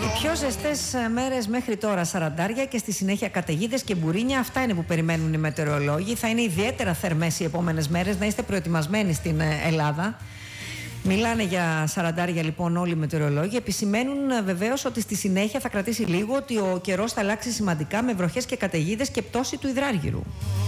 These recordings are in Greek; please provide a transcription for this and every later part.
Οι πιο ζεστές μέρες μέχρι τώρα, σαραντάρια, και στη συνέχεια καταιγίδες και μπουρίνια. Αυτά είναι που περιμένουν οι μετεωρολόγοι. Θα είναι ιδιαίτερα θερμές οι επόμενες μέρες. Να είστε προετοιμασμένοι στην Ελλάδα. Μιλάνε για σαραντάρια λοιπόν όλοι οι μετεωρολόγοι. Επισημαίνουν βεβαίως ότι στη συνέχεια θα κρατήσει λίγο, ότι ο καιρός θα αλλάξει σημαντικά με βροχές και καταιγίδες και πτώση του υδράργυρου.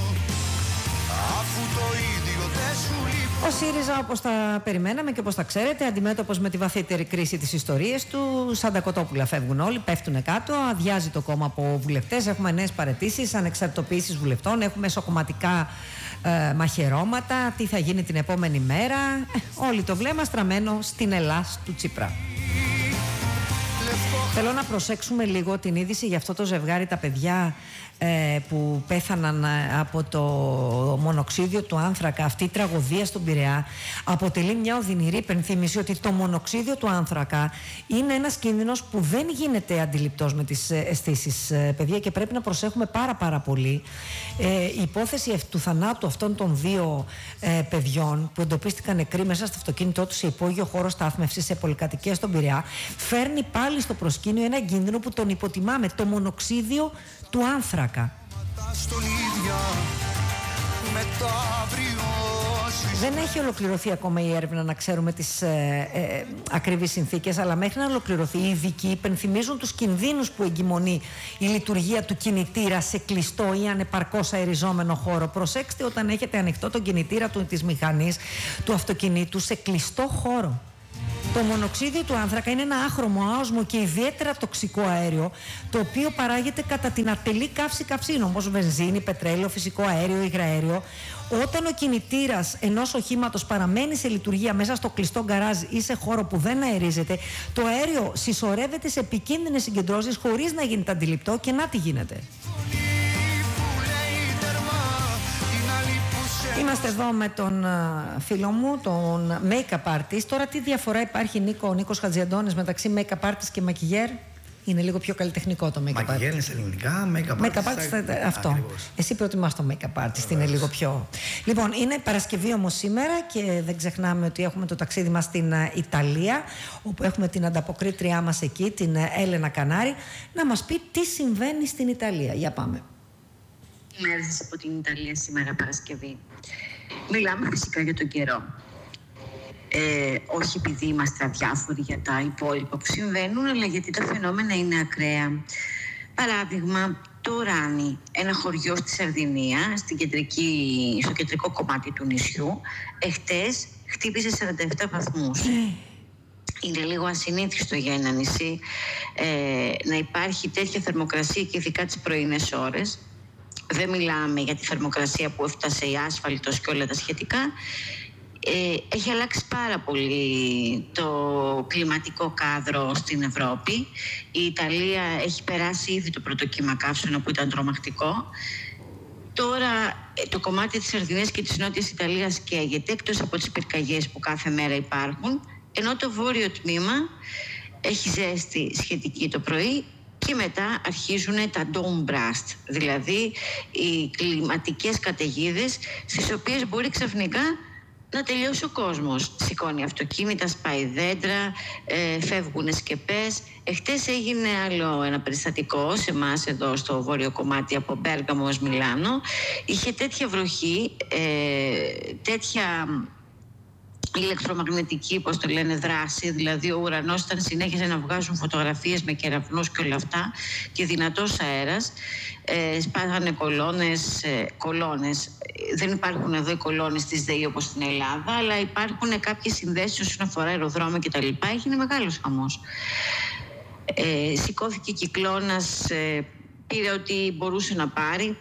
Ο ΣΥΡΙΖΑ, όπως τα περιμέναμε και όπως τα ξέρετε, αντιμέτωπος με τη βαθύτερη κρίση της ιστορίας του, σαν τα κοτόπουλα φεύγουν όλοι, πέφτουν κάτω, αδειάζει το κόμμα από βουλευτές, έχουμε νέες παραιτήσεις, ανεξαρτητοποιήσεις βουλευτών, έχουμε εσωκομματικά μαχαιρώματα, τι θα γίνει την επόμενη μέρα, όλοι το βλέμμα στραμμένο στην Ελλάς του Τσίπρα. Θέλω να προσέξουμε λίγο την είδηση για αυτό το ζευγάρι, τα παιδιά που πέθαναν από το μονοξίδιο του άνθρακα. Αυτή η τραγωδία στον Πειραιά αποτελεί μια οδυνηρή υπενθύμηση ότι το μονοξίδιο του άνθρακα είναι ένας κίνδυνος που δεν γίνεται αντιληπτός με τις αισθήσεις, παιδιά, και πρέπει να προσέχουμε πάρα πολύ. Η υπόθεση του θανάτου αυτών των δύο παιδιών που εντοπίστηκαν νεκροί μέσα στο αυτοκίνητό τους σε υπόγειο χώρο στάθμευσης σε πολυκατοικία στον Πειραιά φέρνει πάλι στο προσκήνιο ένα κίνδυνο που τον υποτιμάμε, το μονοξίδιο του άνθρακα. Δεν έχει ολοκληρωθεί ακόμα η έρευνα, να ξέρουμε τις ακριβείς συνθήκες, αλλά μέχρι να ολοκληρωθεί οι ειδικοί υπενθυμίζουν τους κινδύνους που εγκυμονεί η λειτουργία του κινητήρα σε κλειστό ή ανεπαρκώς αεριζόμενο χώρο. Προσέξτε όταν έχετε ανοιχτό τον κινητήρα της μηχανής, του αυτοκινήτου, σε κλειστό χώρο. Το μονοξίδιο του άνθρακα είναι ένα άχρωμο, άοσμο και ιδιαίτερα τοξικό αέριο, το οποίο παράγεται κατά την ατελή καύση καυσίμων, όπως βενζίνη, πετρέλαιο, φυσικό αέριο, υγραέριο. Όταν ο κινητήρας ενός οχήματος παραμένει σε λειτουργία μέσα στο κλειστό γκαράζ ή σε χώρο που δεν αερίζεται, το αέριο συσσωρεύεται σε επικίνδυνες συγκεντρώσεις χωρίς να γίνεται αντιληπτό, και να τι γίνεται. Είμαστε εδώ με τον φίλο μου, τον make-up artist. Τώρα τι διαφορά υπάρχει, Νίκο, ο Νίκος Χατζιαντώνης, μεταξύ make-up artist και μακιγέρ? Είναι λίγο πιο καλλιτεχνικό το make-up artist. Μακιγέρ είναι στα ελληνικά, make-up artist αυτό. Ακριβώς. Εσύ προτιμάς το make-up artist, είναι λίγο πιο... Λοιπόν, είναι Παρασκευή όμως σήμερα και δεν ξεχνάμε ότι έχουμε το ταξίδι μας στην Ιταλία, όπου έχουμε την ανταποκρίτριά μας εκεί, την Έλενα Κανάρη, να μας πει τι συμβαίνει στην Ιταλία. Για πάμε. Μέρες από την Ιταλία σήμερα Παρασκευή. Μιλάμε φυσικά για τον καιρό. Όχι επειδή είμαστε αδιάφοροι για τα υπόλοιπα που συμβαίνουν, αλλά γιατί τα φαινόμενα είναι ακραία. Παράδειγμα, το Ράνι, ένα χωριό στη Σαρδινία, στο κεντρικό κομμάτι του νησιού, εχτες χτύπησε 47 βαθμούς. Είναι λίγο ασυνήθιστο για ένα νησί να υπάρχει τέτοια θερμοκρασία και ειδικά τις πρωινές ώρες. Δεν μιλάμε για τη θερμοκρασία που έφτασε η άσφαλτος και όλα τα σχετικά. Έχει αλλάξει πάρα πολύ το κλιματικό κάδρο στην Ευρώπη. Η Ιταλία έχει περάσει ήδη το πρώτο κύμα καύσωνα που ήταν τρομακτικό. Τώρα το κομμάτι της Σαρδινίας και της Νότιας Ιταλίας καίγεται, εκτός από τις πυρκαγιές που κάθε μέρα υπάρχουν, ενώ το βόρειο τμήμα έχει ζέστη σχετική το πρωί. Και μετά αρχίζουν τα dome blast, δηλαδή οι κλιματικές καταιγίδες, στις οποίες μπορεί ξαφνικά να τελειώσει ο κόσμος. Σηκώνει αυτοκίνητα, σπάει δέντρα, φεύγουν σκεπές. Εχτες έγινε άλλο ένα περιστατικό σε εμάς εδώ στο βόρειο κομμάτι, από Μπέργαμο ως Μιλάνο. Είχε τέτοια βροχή, τέτοια ηλεκτρομαγνητική, πώς το λένε, δράση, δηλαδή ο ουρανός συνέχιζε να βγάζουν φωτογραφίες με κεραυνούς και όλα αυτά, και δυνατός αέρας, σπάγανε κολόνες. Δεν υπάρχουν εδώ οι κολόνες της ΔΕΗ όπως στην Ελλάδα, αλλά υπάρχουν κάποιες συνδέσεις όσον αφορά αεροδρόμια και τα λοιπά. Έγινε μεγάλος χαμός. Σηκώθηκε κυκλώνας, πήρε ό,τι μπορούσε να πάρει.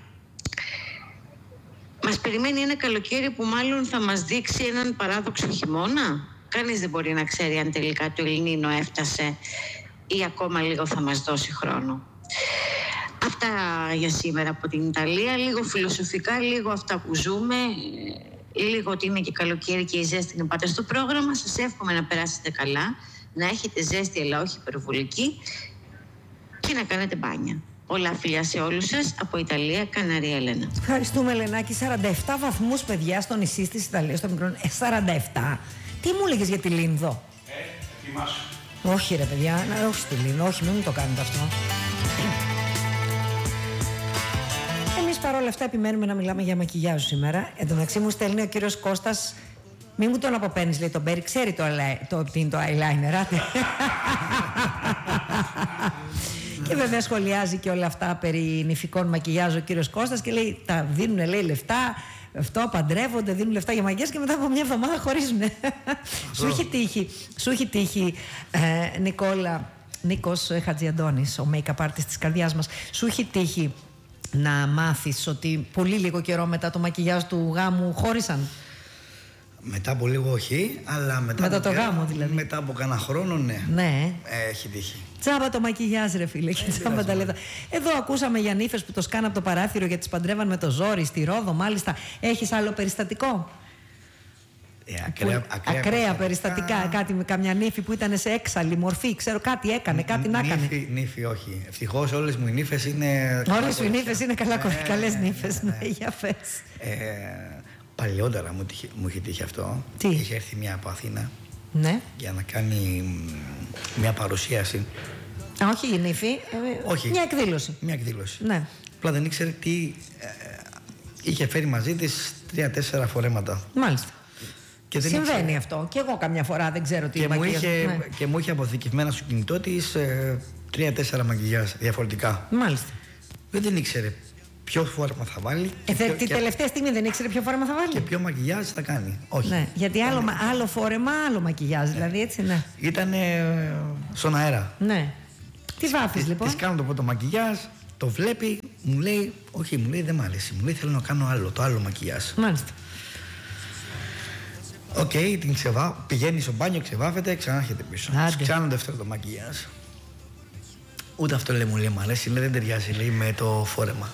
Μας περιμένει ένα καλοκαίρι που μάλλον θα μας δείξει έναν παράδοξο χειμώνα. Κανείς δεν μπορεί να ξέρει αν τελικά το Ελνίνο έφτασε ή ακόμα λίγο θα μας δώσει χρόνο. Αυτά για σήμερα από την Ιταλία. Λίγο φιλοσοφικά, λίγο αυτά που ζούμε, λίγο ότι είναι και καλοκαίρι και η ζέστη είναι πάντα στο πρόγραμμα. Σας εύχομαι να περάσετε καλά, να έχετε ζέστη αλλά όχι υπερβολική και να κάνετε μπάνια. Πολλά φιλιά σε όλους σας από Ιταλία, Καναρία Ελένα. Ευχαριστούμε, Ελενάκη. 47 βαθμούς, παιδιά, στο νησί της Ιταλίας, στο μικρό. 47. Τι μου έλεγες για τη Λίνδο? Ετοιμάσου. Όχι ρε παιδιά, όχι στη Λίνο, όχι, μην μου το κάνετε αυτό. Εμείς παρόλα αυτά επιμένουμε να μιλάμε για μακιγιάζ σήμερα. Εν τω μεταξύ μου στέλνει ο κύριος Κώστας, μην μου τον αποπαίνεις, λέει τον Μπέρι, ξέρει τι είναι το eyeliner, άτε. Και βέβαια σχολιάζει και όλα αυτά περί νηφικών μακιγιάζ ο κύριος Κώστας και λέει τα δίνουν, λέει, λεφτά, αυτό παντρεύονται, δίνουν λεφτά για μακιγιάζ και μετά από μια εβδομάδα χωρίζουν. Σου έχει τύχει, Νίκος Χατζιαντώνης, ο make-up artist της καρδιάς μας, σου έχει τύχει να μάθεις ότι πολύ λίγο καιρό μετά το μακιγιάζ του γάμου χώρισαν? Μετά από λίγο όχι, αλλά μετά το γάμο δηλαδή. Μετά από κανένα χρόνο, ναι. Ναι. Έχει τύχει. Τσάμπα το μακιγιάζ, ρε φίλε, και τσάμπα τα λεφτά. Εδώ ακούσαμε για νύφες που το σκάνε από το παράθυρο γιατί τις παντρεύαν με το ζόρι, στη Ρόδο μάλιστα. Έχεις άλλο περιστατικό? Ακραία περιστατικά. Κάτι με καμιά νύφη που ήταν σε έξαλλη μορφή, ξέρω, κάτι έκανε, κάτι να έκανε. Νύφη, όχι. Ευτυχώς όλες μου οι νύφες είναι. Όλες σου οι νύφες είναι καλές νύφες. Ναι, για πες. Παλιότερα μου είχε τύχει αυτό. Τι? Είχε έρθει μια από Αθήνα, ναι, για να κάνει μια παρουσίαση. Όχι η νύφη, όχι, μια εκδήλωση. Μια εκδήλωση. Ναι. Απλά δεν ήξερε τι είχε φέρει μαζί της 3-4 φορέματα. Μάλιστα. Και δεν συμβαίνει ήξερε. Αυτό. Και εγώ καμιά φορά δεν ξέρω τι και μου είχε αποθηκευμένα στο κινητό της 3-4 μακιγιάζ διαφορετικά. Μάλιστα. Δεν ήξερε ποιο φόρμα θα βάλει. Την τελευταία στιγμή δεν ήξερε ποιο φόρμα θα βάλει. Και ποιο μακιγιάζ θα κάνει. Όχι. Ναι, γιατί άλλο φόρεμα, άλλο μακιγιάζ. Δηλαδή έτσι, ναι. Ήταν στον αέρα. Ναι. Τι βάφεις λοιπόν? Της κάνω το πρώτο μακιγιάζ, το βλέπει, μου λέει, όχι, μου λέει δεν μ' αρέσει. Μου λέει θέλω να κάνω το άλλο μακιγιάζ. Μάλιστα. Οκ, την πηγαίνει στο μπάνιο, ξεβάφεται, ξανάρχεται πίσω. Ξανά δεύτερο το μακιγιάζ. Ούτε αυτό λέει, μου λέει, μ' αρέσει, λέει, δεν ταιριάζει, λέει, με το φόρεμα.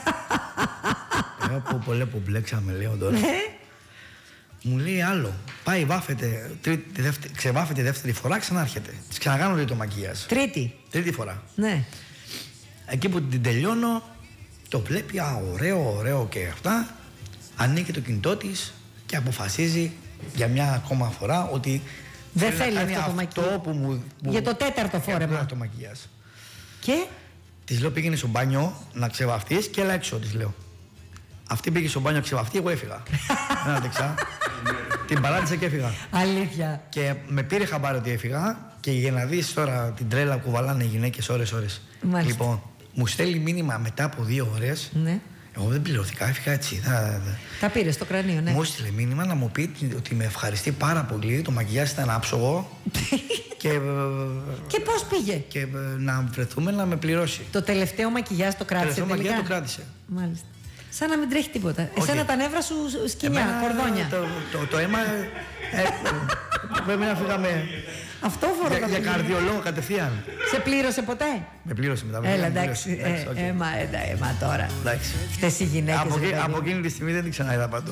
Εγώ που μπλέξαμε, λέω τώρα. Μου λέει άλλο. Πάει, βάφεται, ξεβάφεται δεύτερη φορά, ξανάρχεται. Της ξανακάνω λέει το μακιγιάζ. Τρίτη φορά. Ναι. Εκεί που την τελειώνω, το βλέπει, ωραίο και αυτά. Ανοίγει το κινητό της και αποφασίζει για μια ακόμα φορά ότι δεν θέλει αυτό το μακιγιάζ. Για το τέταρτο φόρεμα. Το μακιγιάζ. Και της λέω πήγαινε στο μπάνιο να ξεβαφτείς και έλα έξω, της λέω. Αυτή πήγε στο μπάνιο να ξεβαφτεί, εγώ έφυγα. Δεν άντεξα. Την παράτησα και έφυγα. Αλήθεια. Και με πήρε χαμπάρι ότι έφυγα και για να δεις τώρα την τρέλα που βαλάνε οι γυναίκες ώρες. Μάλιστα. Λοιπόν, μου στέλνει μήνυμα μετά από 2 ώρες. Ναι. Εγώ δεν πληρωθήκα, έφυγα έτσι. Τα πήρε στο κρανίο, ναι. Μου έστειλε μήνυμα να μου πει ότι με ευχαριστεί πάρα πολύ. Το μακιγιάζ ήταν άψογο. Και πώς πήγε? Και να βρεθούμε να με πληρώσει. Το τελευταίο μακιγιάζ το κράτησε? Το τελευταίο μακιγιάζ το κράτησε. Μάλιστα. Σαν να μην τρέχει τίποτα. Εσένα τα νεύρα σου σκοινιά, κορδόνια. Το αίμα. Πρέπει να φύγαμε. Αυτό φορώ για καρδιολόγο κατευθείαν. Σε πλήρωσε ποτέ? Με πλήρωσε μετά. Έλα, εντάξει. Έμα τώρα. Αυτές οι γυναίκες. Από εκείνη τη στιγμή δεν την ξαναείδα παντού.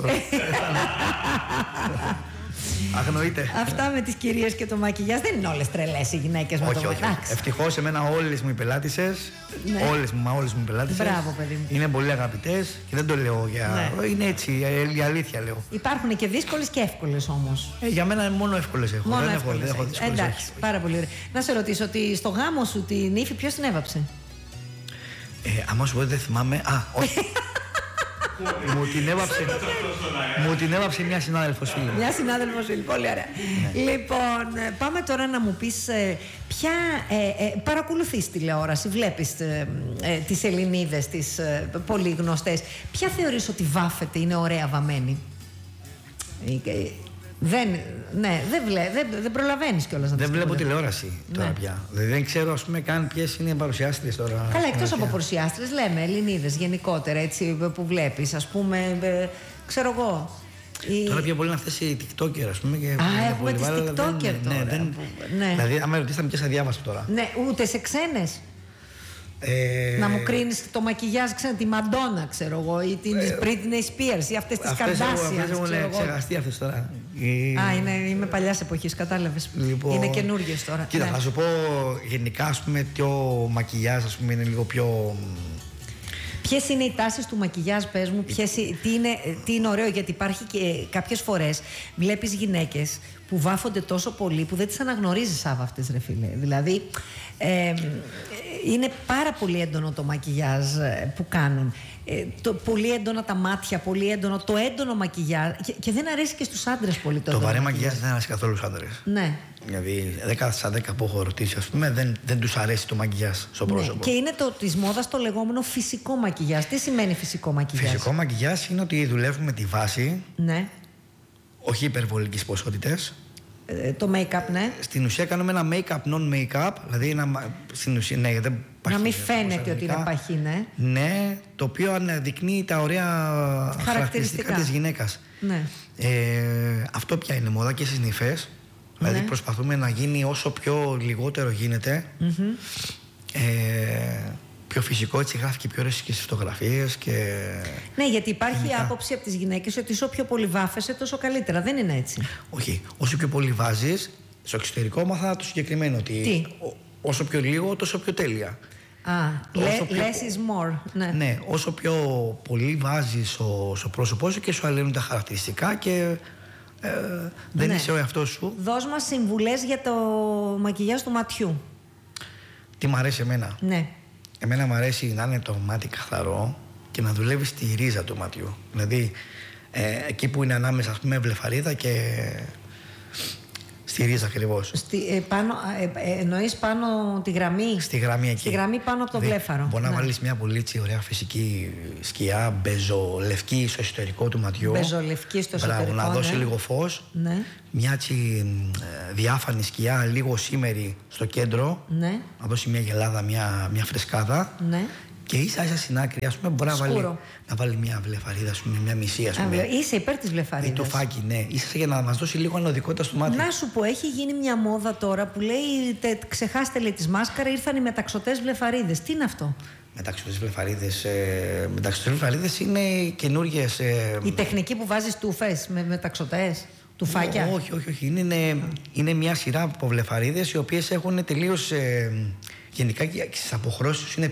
Αγνοείται. Αυτά με τις κυρίες και το μακιγιάζ δεν είναι όλες τρελές οι γυναίκες με το μακιγιάζ. Ευτυχώς εμένα όλες μου οι πελάτησες, όλες μου οι πελάτησες είναι πολύ αγαπητές και δεν το λέω για... Είναι έτσι, η αλήθεια λέω. Υπάρχουν και δύσκολες και εύκολες όμως. Για μένα μόνο εύκολες έχω. Μόνο δεν εύκολες. έχω δύσκολες. Εντάξει, πάρα πολύ ωραία. Να σε ρωτήσω ότι στο γάμο σου την ύφη ποιος την έβαψε? Άμα σου πω δεν θυμάμαι. Όχι. Μου την έβαψε μια συνάδελφος φίλη. Μια συνάδελφος φίλη, πολύ ωραία. Λοιπόν, πάμε τώρα να μου πεις ποια παρακολουθείς τηλεόραση, βλέπεις τις Ελληνίδες, τις πολύ γνωστές. Ποια θεωρείς ότι βάφεται, είναι ωραία βαμμένη? Δεν προλαβαίνεις κιόλας να τις Δεν βλέπω τηλεόραση τώρα πια. Δεν ξέρω, ας πούμε, καν ποιες είναι οι παρουσιάστριες τώρα. Καλά, εκτός από παρουσιάστριες, λέμε Ελληνίδες γενικότερα, έτσι, που βλέπεις, ας πούμε, ξέρω εγώ. Τώρα πιο πολύ είναι αυτές οι TikToker, ας πούμε. Έχουμε τις TikToker τώρα. Δηλαδή, άμα ρωτήσαμε ποιες θα διάβασα τώρα. Ναι, ούτε σε ξένες. Να μου κρίνεις το μακιγιάζ, ξέρω, τη Μαντόνα, ξέρω εγώ, ή την Britney Spears ή αυτές τις Kardashian. Αυτές έχουν ξεχαστεί αυτές τώρα. Είμαι παλιάς εποχής, κατάλαβες. Λοιπόν, είναι καινούργιες τώρα. Κοίτα, θα σου πω γενικά, ας πούμε, το μακιγιάζ, ας πούμε, είναι λίγο πιο... Ποιες είναι οι τάσεις του μακιγιάζ, πες μου, τι είναι ωραίο, γιατί υπάρχει και κάποιες φορές βλέπεις γυναίκες που βάφονται τόσο πολύ που δεν τις αναγνωρίζεις Σάβα αυτές, ρε φίλε. Δηλαδή είναι πάρα πολύ έντονο το μακιγιάζ που κάνουν. Πολύ έντονα τα μάτια, πολύ έντονο το έντονο μακιγιάζ και δεν αρέσει και στους άντρες πολύ το βαρύ μακιγιάζ δεν αρέσει καθόλου στους άντρες. Ναι. Δηλαδή 10 στα 10 που έχω ρωτήσει, ας πούμε, δεν τους αρέσει το μακιγιάζ στο πρόσωπο. Και είναι της μόδας το λεγόμενο φυσικό μακιγιάζ. Τι σημαίνει φυσικό μακιγιάζ? Φυσικό μακιγιάζ είναι ότι δουλεύουμε τη βάση, ναι, όχι υπερβολικές ποσότητες. Το make-up, ναι. Στην ουσία κάνουμε ένα make-up, non-make-up, δηλαδή στην ουσία, ναι, δεν να μην φαίνεται ότι είναι παχύ, ναι. Ναι, το οποίο αναδεικνύει τα ωραία χαρακτηριστικά της γυναίκας. Ναι. Αυτό πια είναι μόδα και στις νυφές. Ναι. Δηλαδή προσπαθούμε να γίνει όσο πιο λιγότερο γίνεται. Πιο φυσικό, έτσι γράφει και πιο ωραίες και στις φωτογραφίες. Ναι, γιατί υπάρχει η άποψη από τις γυναίκες ότι όσο πιο πολύ βάφεσαι, τόσο καλύτερα. Δεν είναι έτσι. Όχι. Όσο πιο πολύ βάζεις, στο εξωτερικό μάθα το συγκεκριμένο. Ότι όσο πιο λίγο, τόσο πιο τέλεια. Less is more. Ναι. Ναι, όσο πιο πολύ βάζεις στο πρόσωπό σου και σου αλληλούν τα χαρακτηριστικά και δεν είσαι ο εαυτός σου. Δώσ' μας συμβουλές για το μακιγιάζ του ματιού. Τι μ' αρέσει εμένα? Ναι. Εμένα μου αρέσει να είναι το μάτι καθαρό και να δουλεύει στη ρίζα του ματιού. Δηλαδή εκεί που είναι ανάμεσα, ας πούμε, βλεφαρίδα και στη ρίζα ακριβώς. Εννοείς πάνω τη γραμμή? Στη γραμμή εκεί. Στη γραμμή πάνω από το βλέφαρο. Μπορεί να βάλεις μια πολύ ωραία φυσική σκιά, μπεζολευκή στο εσωτερικό του ματιού. Μπεζολευκή στο εσωτερικό. Να δώσει λίγο φως. Ναι. Μια έτσι διάφανη σκιά, λίγο σήμερη στο κέντρο. Ναι. Να δώσει μια γελάδα, μια φρεσκάδα. Ναι. Και ίσα-ίσα στην άκρη, ας πούμε, μπορεί να βάλει μια βλεφαρίδα, ας πούμε, μια μισή, ας πούμε. Είσαι υπέρ της βλεφαρίδας. Ή το φάκι, ναι. Ίσα για να μας δώσει λίγο ανωδικότητα στο μάτι. Να σου πω, έχει γίνει μια μόδα τώρα που λέει ξεχάστε, λέει, τις μάσκαρα, ήρθαν οι μεταξωτές βλεφαρίδες. Τι είναι αυτό? Μεταξωτές βλεφαρίδες είναι καινούργιες. Η τεχνική που βάζεις τούφες με μεταξωτές, τουφάκια. Όχι. Είναι μια σειρά από βλεφαρίδες οι οποίες έχουν τελείως. Γενικά και στις αποχρώσεις τους είναι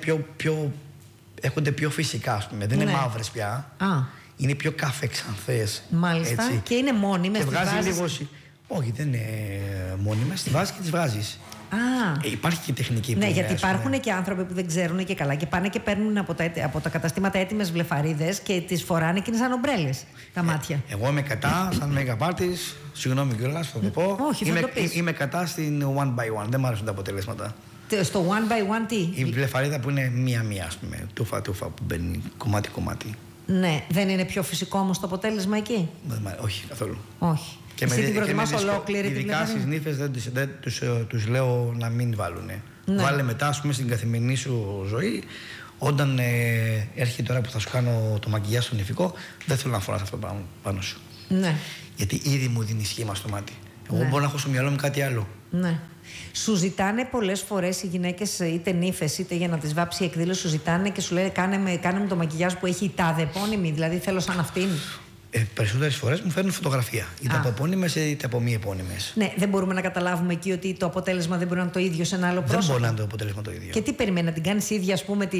έχονται πιο φυσικά, ας πούμε. Δεν είναι μαύρες πια. Είναι πιο καφεξανθές. Μάλιστα. Έτσι. Και είναι μόνιμες. Και βγάζει λίγο. Όχι, δεν είναι μόνιμες. Τη βάζεις και τις βγάζεις. Υπάρχει και τεχνική. Ναι, γιατί υπάρχουν και άνθρωποι που δεν ξέρουν και καλά και πάνε και παίρνουν από τα καταστήματα έτοιμες βλεφαρίδες και τις φοράνε και είναι σαν ομπρέλες τα μάτια. Εγώ είμαι κατά, σαν make-up artist, συγγνώμη κιόλας, θα το πω. Όχι, θα το πεις. Είμαι κατά στην one by one. Δεν μου αρέσουν τα αποτελέσματα. Στο one by one τι? Η βλεφαρίδα που είναι μία-μία, ας πούμε. Τούφα που μπαίνει κομμάτι-κομμάτι. Ναι, δεν είναι πιο φυσικό όμως το αποτέλεσμα εκεί? Όχι, καθόλου. Όχι. Και εσύ την προτιμάς ολόκληρη την βλεφαρίδα? Ειδικά στις νύφες δεν τους λέω να μην βάλουν. Ναι. Βάλε μετά, ας πούμε, στην καθημερινή σου ζωή. Όταν έρχεται η ώρα που θα σου κάνω το μακιγιάζ στο νηφικό, δεν θέλω να φοράς αυτό το πράγμα πάνω σου. Ναι. Γιατί ήδη μου δίνει σχήμα στο μάτι. Εγώ μπορώ να έχω στο μυαλό μου κάτι άλλο. Ναι. Σου ζητάνε πολλές φορές οι γυναίκες, είτε νύφες είτε για να τις βάψει η εκδήλωση, σου ζητάνε και σου λένε κάνε μου το μακιγιάζ που έχει η τάδε επώνυμη, δηλαδή θέλω σαν αυτήν? Περισσότερες φορές μου φέρνουν φωτογραφία, είτε από επώνυμες είτε από μη επώνυμες. Ναι, δεν μπορούμε να καταλάβουμε εκεί ότι το αποτέλεσμα δεν μπορεί να είναι το ίδιο σε ένα άλλο πρόσωπο? Δεν μπορεί να είναι το αποτέλεσμα το ίδιο. Και τι περιμένει, να την κάνεις ίδια, ας πούμε,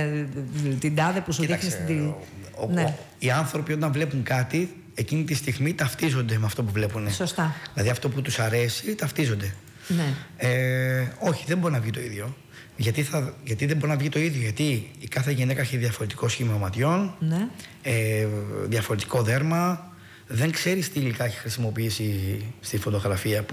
την τάδε που σου δείχνει στην. Οι άνθρωποι όταν βλέπουν κάτι, εκείνη τη στιγμή ταυτίζονται με αυτό που βλέπουν. Σωστά. Δηλαδή αυτό που τους αρέσει, ταυτίζονται. Ναι. Όχι, δεν μπορεί να βγει το ίδιο. Γιατί δεν μπορεί να βγει το ίδιο? Γιατί η κάθε γυναίκα έχει διαφορετικό σχήμα ματιών, ναι. Διαφορετικό δέρμα. Δεν ξέρεις τι υλικά έχει χρησιμοποιήσει στη φωτογραφία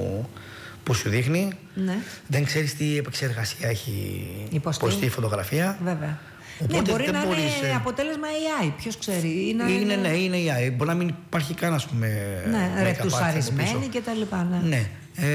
που σου δείχνει. Ναι. Δεν ξέρεις τι επεξεργασία έχει υποστεί η φωτογραφία. Βέβαια. Οπότε μπορεί να είναι αποτέλεσμα AI, ποιος ξέρει. Είναι AI. Μπορεί να μην υπάρχει καν, ας πούμε. Ναι, ρετουσαρισμένη και τα λοιπά. Ναι.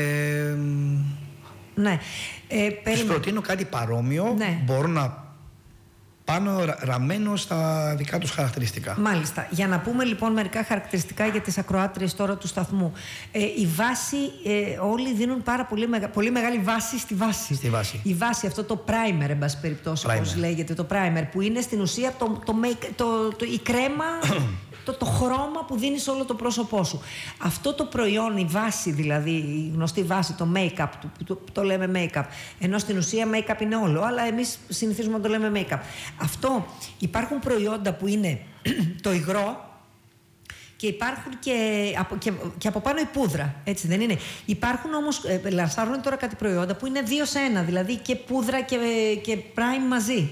Ναι. Τους προτείνω κάτι παρόμοιο. Ναι. Μπορούν να πάνω ραμμένο στα δικά τους χαρακτηριστικά. Μάλιστα. Για να πούμε λοιπόν μερικά χαρακτηριστικά για τις ακροάτριες τώρα του σταθμού. Η βάση, όλοι δίνουν πολύ μεγάλη βάση στη βάση. Στη βάση. Η βάση, αυτό το primer, εν πάση περιπτώσει, όπως λέγεται, το primer, που είναι στην ουσία η κρέμα, αυτό το χρώμα που δίνει σε όλο το πρόσωπό σου. Αυτό το προϊόν, η βάση δηλαδή, η γνωστή βάση, το make-up, το λέμε make-up, ενώ στην ουσία make-up είναι όλο, αλλά εμείς συνηθίζουμε να το λέμε make-up. Αυτό, υπάρχουν προϊόντα που είναι το υγρό, και υπάρχουν και από πάνω η πούδρα, έτσι δεν είναι? Υπάρχουν όμως, λανσάρουν τώρα κάτι προϊόντα που είναι 2 σε 1, δηλαδή και πούδρα και prime μαζί.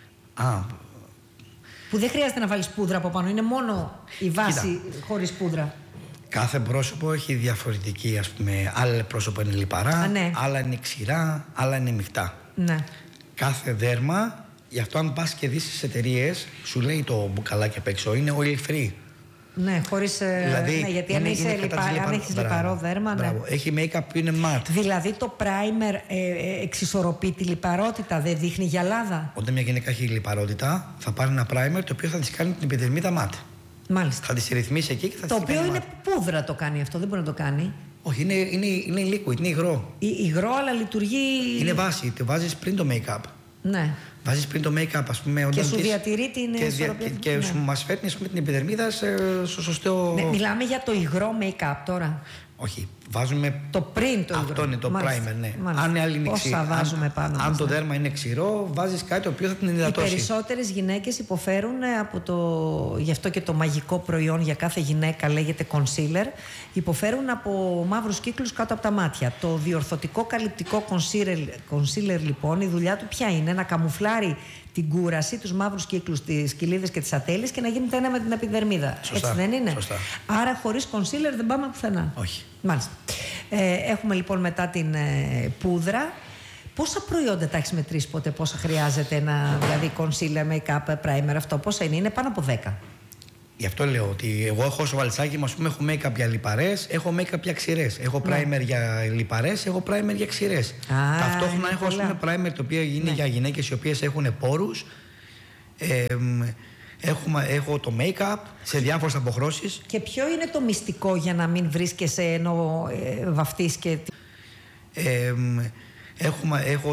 Που δεν χρειάζεται να βάλεις πούδρα από πάνω, είναι μόνο η βάση χωρίς πούδρα. Κάθε πρόσωπο έχει διαφορετική, ας πούμε, άλλα πρόσωπα είναι λιπαρά, άλλα είναι ξηρά, άλλα είναι μειχτά. Ναι. Κάθε δέρμα, γι' αυτό αν πας και δεις στις εταιρείες, σου λέει το μπουκαλάκι απ' έξω, είναι oil free. Ναι, χωρίς. Δηλαδή, ναι, γιατί αν έχεις λιπαρό δέρμα. Ναι. Έχει make-up που είναι matte. Δηλαδή το primer εξισορροπεί τη λιπαρότητα, δεν δείχνει γυαλάδα. Όταν μια γυναίκα έχει λιπαρότητα, θα πάρει ένα primer το οποίο θα της κάνει την επιδερμίδα matte. Μάλιστα. Θα της ρυθμίσει εκεί και θα της το οποίο είναι πούδρα το κάνει αυτό, δεν μπορεί να το κάνει. Όχι, είναι liquid, είναι υγρό. Υγρό, αλλά λειτουργεί. Είναι βάση, το βάζεις πριν το make-up. Ναι. Βάζεις πριν το make-up, ας πούμε. Και σου διατηρεί την ισορροπία. Και μας φέρνει, ας πούμε, την επιδερμίδα στο σωστό. Ναι, μιλάμε για το υγρό make-up τώρα. Όχι, βάζουμε. Το πριν το υγρό. Αυτό είναι το primer, ναι. Μάλιστα. Αν είναι πόσα βάζουμε πάνω. Αν το δέρμα είναι ξηρό, βάζεις κάτι το οποίο θα την υδατώσει. Οι περισσότερες γυναίκες υποφέρουν από το. Γι' αυτό και το μαγικό προϊόν για κάθε γυναίκα λέγεται concealer. Υποφέρουν από μαύρους κύκλους κάτω από τα μάτια. Το διορθωτικό καλυπτικό concealer λοιπόν, η δουλειά του ποια είναι? Να καμουφλάρει την κούραση, τους μαύρους κύκλους, τις κοιλίδες και τις ατέλειες και να γίνεται ένα με την επιδερμίδα. Σωστά, έτσι δεν είναι? Σωστά. Άρα χωρίς concealer δεν πάμε πουθενά. Όχι. Μάλιστα. Έχουμε λοιπόν μετά την πούδρα. Πόσα προϊόντα τα έχεις μετρήσει ποτέ, πόσα χρειάζεται δηλαδή concealer, make-up, primer, αυτό πόσα είναι? Είναι πάνω από 10. Γι' αυτό λέω ότι εγώ έχω στο βαλτσάκι μου, ας πούμε, έχω make-up για λιπαρές, έχω make-up για ξηρές. Έχω primer για λιπαρές, έχω primer για ξηρές. Ταυτόχρονα έχω, ας πούμε, primer το οποίο είναι για γυναίκες οι οποίες έχουν πόρους. Έχω το make-up σε διάφορες αποχρώσεις. Και ποιο είναι το μυστικό για να μην βρίσκεσαι ενώ βαφτείς και... Έχω